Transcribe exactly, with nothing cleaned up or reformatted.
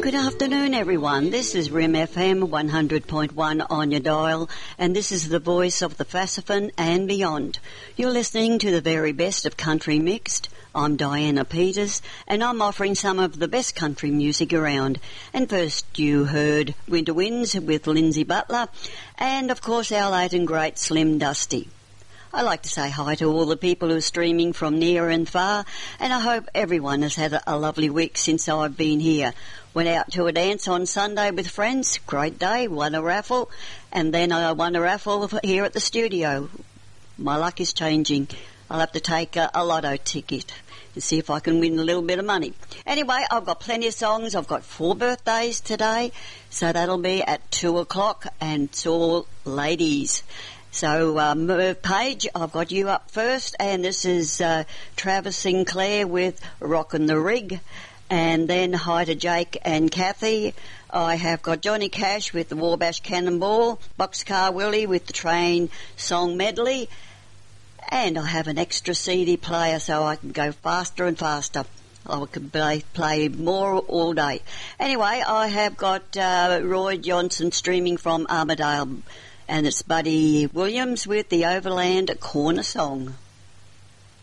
Good afternoon, everyone. This is R I M F M one hundred point one on your dial, and this is the voice of the Fassifan and beyond. You're listening to the very best of Country Mixed. I'm Diana Peters, and I'm offering some of the best country music around. And first you heard Winter Winds with Lindsay Butler, and of course our late and great Slim Dusty. I'd like to say hi to all the people who are streaming from near and far, and I hope everyone has had a, a lovely week since I've been here. Went out to a dance on Sunday with friends, great day, won a raffle, and then I won a raffle here at the studio. My luck is changing. I'll have to take a, a lotto ticket and see if I can win a little bit of money. Anyway, I've got plenty of songs. I've got four birthdays today, so that'll be at two o'clock, and it's all ladies. So, uh, Merv Page, I've got you up first, and this is uh, Travis Sinclair with Rockin' the Rig, and then hi to Jake and Kathy. I have got Johnny Cash with the Wabash Cannonball, Boxcar Willie with the Train Song Medley, and I have an extra C D player so I can go faster and faster. I could play, play more all day. Anyway, I have got uh, Roy Johnson streaming from Armidale, and it's Buddy Williams with the Overland Corner Song.